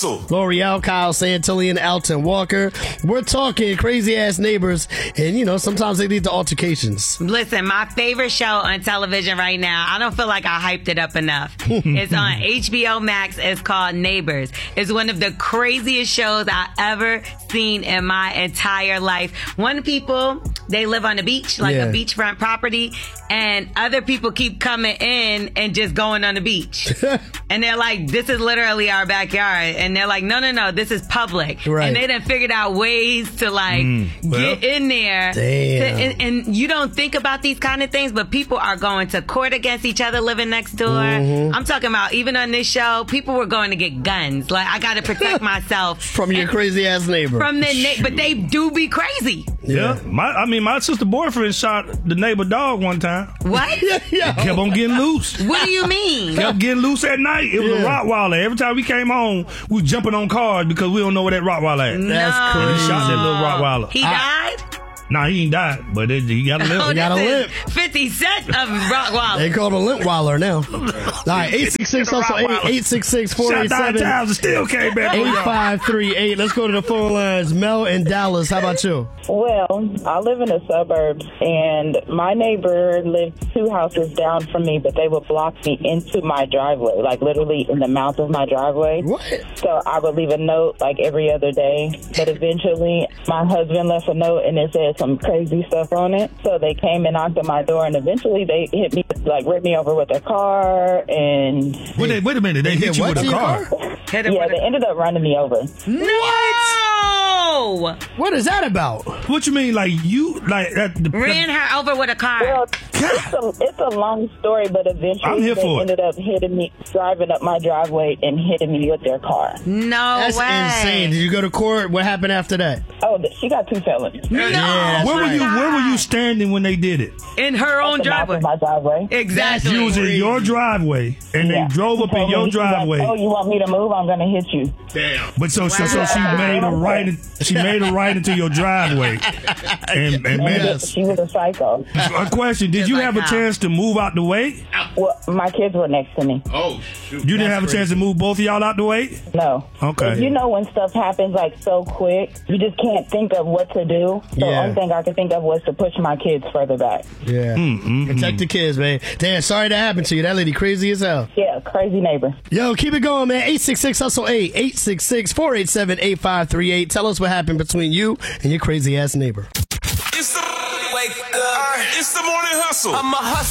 Hustle. L'Oreal, Kyle Santillan, Alton Walker. We're talking crazy ass neighbors, and you know, sometimes they lead to altercations. Listen, my favorite show on television right now, I don't feel like I hyped it up enough. It's on HBO Max. It's called Neighbors. It's one of the craziest shows I ever seen in my entire life. One people, they live on the beach, like a beachfront property, and other people keep coming in and just going on the beach. And they're like, this is literally our backyard. And they're like, no, this is public. Right. And they done figured out ways to get in there. Damn. And you don't think about these kind of things, but people are going to court against each other living next door. I'm talking about, even on this show, people were going to get guns. Like, I got to protect myself. From your crazy ass neighbor. From the but they do be crazy. Yeah. My sister boyfriend shot the neighbor dog one time. What? Kept on getting loose. What do you mean? Kept getting loose at night. It was a Rottweiler. Every time we came home, we was jumping on cars because we don't know where that Rottweiler at. That's And crazy. he shot that little Rottweiler. He died? Nah, he ain't died, but he got a limp. He got a limp. 50 Cent of Rottweiler. They call it a Limpweiler now. All right, 866 hustle 866 Shot 9 times 487 and still came back. 8538. Let's go to the phone lines. Mel in Dallas. How about you? Well, I live in the suburbs, and my neighbor lived 2 houses down from me, but they would block me into my driveway, like literally in the mouth of my driveway. What? So I would leave a note like every other day, but eventually my husband left a note and it said some crazy stuff on it. So they came and knocked on my door, and eventually they hit me, like ripped me over with their car, and Wait a minute, they hit you with a car. yeah, they ended up running me over. No! What is that about? What you mean, like you Ran her over with a car. Well, it's a long story, but eventually I'm here they for it. ended up hitting me, driving up my driveway and hitting me with their car. No That's way. insane. Did you go to court? What happened after that? Oh, she got 2 felonies. No. Yeah, Where were you standing when they did it? In her own At the mouth driveway. of my driveway. Exactly. You was in your driveway, and they drove up in your driveway. Like, oh, you want me to move? I'm gonna hit you. But so she made a right. She made a right into your driveway, and made She was a psycho. a question. Did you have a chance to move out the way? Well, my kids were next to me. Oh, shoot. You didn't have a chance to move both of y'all out the way? No. Okay. You know when stuff happens like so quick, you just can't think of what to do. So the only thing I could think of was to push my kids further back. Yeah. Protect the kids, man. Damn, sorry that happened to you. That lady crazy as hell. Yeah, crazy neighbor. Yo, keep it going, man. 866 hustle 8 866 487 8538. Tell us what happened between you and your crazy ass neighbor. It's the morning hustle. I'm a hustler.